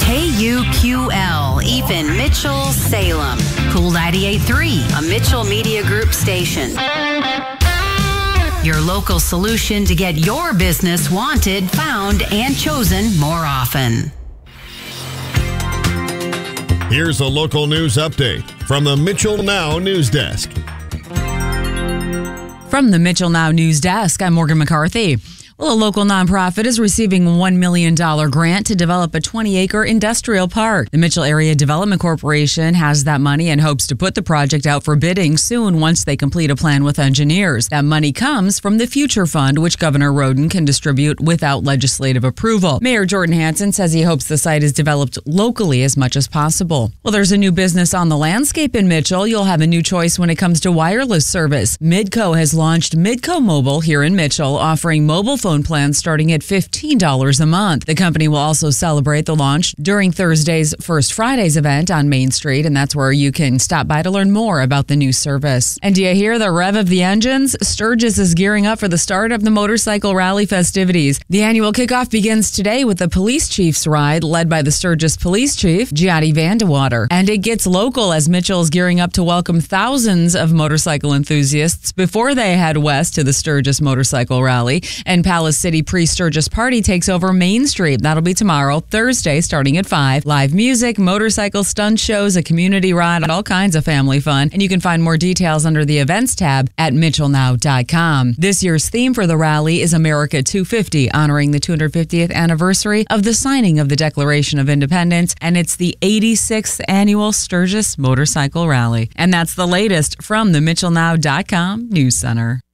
KUQL, even Mitchell, Salem. Cool 98.3, a Mitchell Media Group station. Your local solution to get your business wanted, found, and chosen more often. Here's a local news update from the Mitchell Now News Desk. From the Mitchell Now News Desk, I'm Morgan McCarthy. Well, a local nonprofit is receiving a $1 million grant to develop a 20-acre industrial park. The Mitchell Area Development Corporation has that money and hopes to put the project out for bidding soon once they complete a plan with engineers. That money comes from the Future Fund, which Governor Roden can distribute without legislative approval. Mayor Jordan Hansen says he hopes the site is developed locally as much as possible. Well, there's a new business on the landscape in Mitchell. You'll have a new choice when it comes to wireless service. Midco has launched Midco Mobile here in Mitchell, offering mobile phone plans starting at $15 a month. The company will also celebrate the launch during Thursday's First Fridays event on Main Street, and that's where you can stop by to learn more about the new service. And do you hear the rev of the engines? Sturgis is gearing up for the start of the motorcycle rally festivities. The annual kickoff begins today with the police chief's ride led by the Sturgis police chief, Gianni Vandewater. And it gets local as Mitchell is gearing up to welcome thousands of motorcycle enthusiasts before they head west to the Sturgis Motorcycle Rally. And Palace City Pre-Sturgis Party takes over Main Street. That'll be tomorrow, Thursday, starting at 5. Live music, motorcycle stunt shows, a community ride, all kinds of family fun. And you can find more details under the events tab at mitchellnow.com. This year's theme for the rally is America 250, honoring the 250th anniversary of the signing of the Declaration of Independence. And it's the 86th annual Sturgis Motorcycle Rally. And that's the latest from the mitchellnow.com News Center.